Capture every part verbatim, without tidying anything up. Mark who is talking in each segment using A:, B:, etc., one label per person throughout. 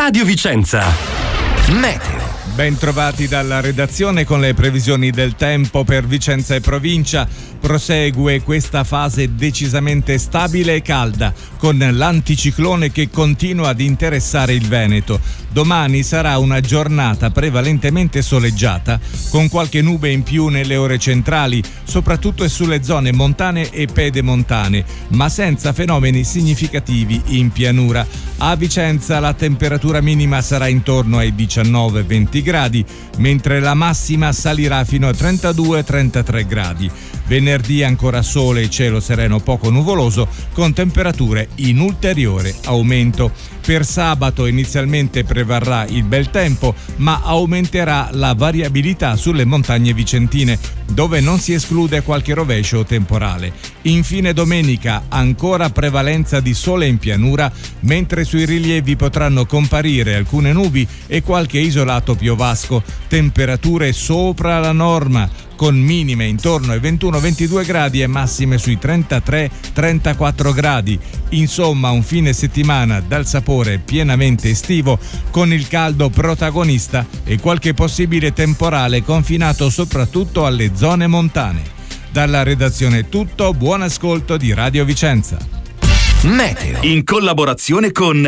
A: Radio Vicenza. Meteo.
B: Ben trovati dalla redazione con le previsioni del tempo per Vicenza e provincia. Prosegue questa fase decisamente stabile e calda, con l'anticiclone che continua ad interessare il Veneto. Domani sarà una giornata prevalentemente soleggiata, con qualche nube in più nelle ore centrali, soprattutto sulle zone montane e pedemontane, ma senza fenomeni significativi in pianura. A Vicenza la temperatura minima sarà intorno ai diciannove venti gradi, mentre la massima salirà fino a trentadue trentatré gradi. Venerdì ancora sole e cielo sereno poco nuvoloso, con temperature in ulteriore aumento. Per sabato inizialmente prevarrà il bel tempo, ma aumenterà la variabilità sulle montagne vicentine, dove non si esclude qualche rovescio temporale. Infine domenica ancora prevalenza di sole in pianura, mentre sui rilievi potranno comparire alcune nubi e qualche isolato piovasco. Temperature sopra la norma, con minime intorno ai ventuno ventidue gradi e massime sui trentatré trentaquattro gradi. Insomma, un fine settimana dal sapore pienamente estivo, con il caldo protagonista e qualche possibile temporale confinato soprattutto alle zone montane. Dalla redazione è tutto, buon ascolto di Radio Vicenza.
A: Meteo, in collaborazione con...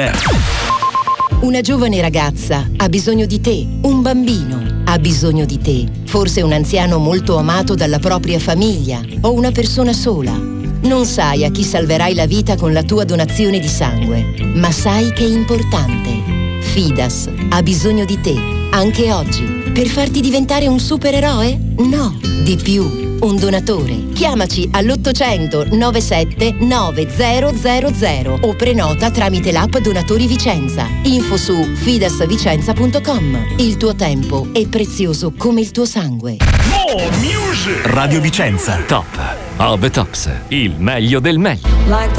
C: Una giovane ragazza ha bisogno di te, un bambino ha bisogno di te, forse un anziano molto amato dalla propria famiglia o una persona sola. Non sai a chi salverai la vita con la tua donazione di sangue, ma sai che è importante. Fidas ha bisogno di te, anche oggi, per farti diventare un supereroe? No, di più. Un donatore. Chiamaci all'ottocento novantasette novemila o prenota tramite l'app Donatori Vicenza. Info su fidasvicenza punto com. Il tuo tempo è prezioso come il tuo sangue.
A: Radio Vicenza. Top of the tops. Il meglio del meglio.